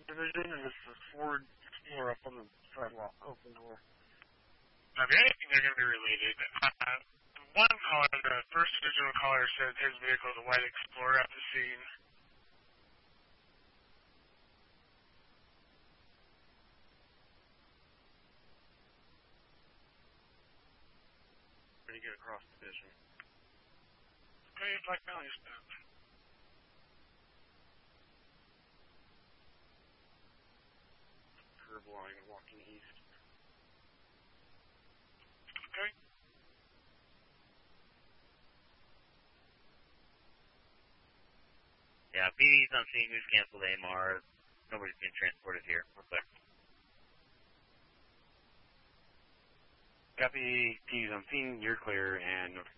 Division, and this is Ford Explorer up on the sidewalk, open door. If anything, they're going to be related. One caller, the first original caller, said his vehicle is a white Explorer at the scene. Pretty good across division. Okay, Black Valley step. Curb line walking east. Okay. Yeah, PD's on scene. We've canceled AMR. Nobody's being transported here. We're clear. Copy. P's on scene. You're clear, and